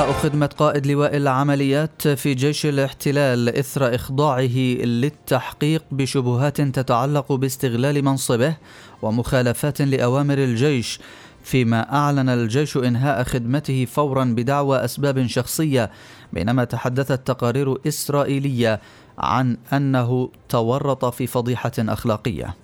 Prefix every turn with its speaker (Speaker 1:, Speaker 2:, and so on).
Speaker 1: انتهاء خدمة قائد لواء العمليات في جيش الاحتلال إثر إخضاعه للتحقيق بشبهات تتعلق باستغلال منصبه ومخالفات لأوامر الجيش، فيما أعلن الجيش إنهاء خدمته فورا بدعوى أسباب شخصية، بينما تحدثت تقارير إسرائيلية عن أنه تورط في فضيحة أخلاقية.